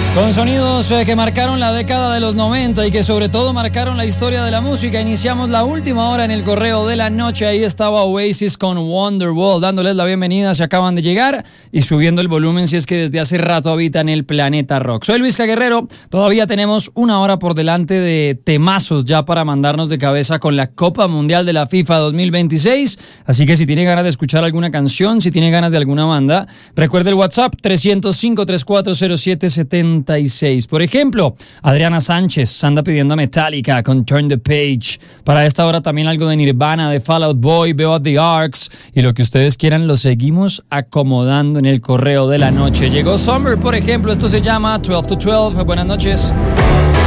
Con sonidos que marcaron la década de los 90 y que sobre todo marcaron la historia de la música, iniciamos la última hora en el correo de la noche. Ahí estaba Oasis con Wonderwall, dándoles la bienvenida si acaban de llegar y subiendo el volumen si es que desde hace rato habitan el planeta rock. Soy Luis Guerrero, todavía tenemos una hora por delante de temazos ya para mandarnos de cabeza con la Copa Mundial de la FIFA 2026, así que si tiene ganas de escuchar alguna canción, si tiene ganas de alguna banda, recuerde el WhatsApp 305-3407-70. Por ejemplo, Adriana Sánchez anda pidiendo a Metallica con Turn the Page. Para esta hora también algo de Nirvana, de Fall Out Boy, veo a The Arcs y lo que ustedes quieran lo seguimos acomodando en el correo de la noche. Llegó Summer, por ejemplo, esto se llama 12 to 12. Buenas noches.